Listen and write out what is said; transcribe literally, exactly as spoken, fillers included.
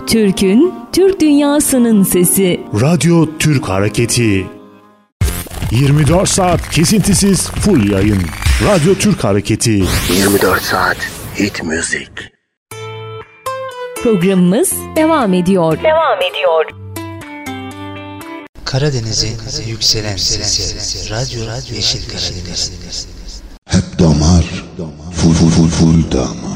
Türk'ün, Türk dünyasının sesi. Radyo Türk Hareketi. yirmi dört saat kesintisiz full yayın. Radyo Türk Hareketi. yirmi dört saat hit müzik. Programımız devam ediyor. Devam ediyor. Karadeniz'in yükselen sesi. Radyo Yeşil Karadeniz. Hep damar. Full full full full damar.